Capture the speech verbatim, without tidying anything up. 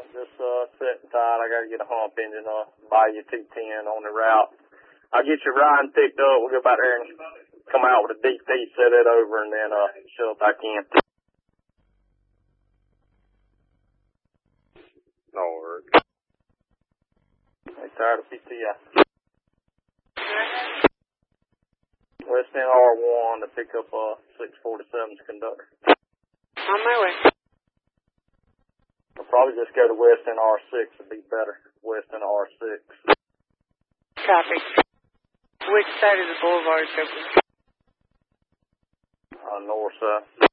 Just uh, sitting tight. I got to get a hump engine, uh, Bayou two ten on the route. I'll get your Ryan picked up. We'll go back there and come out with a D P, set it over, and then uh, shove it back in. No work. Hey, tired of P T I. West End R one to pick up uh, six forty-seven's conductor. On my way. I'll probably just go to West End R six. It'd be better. West End R six. Copy. Which side of the boulevard is open? Uh, north side.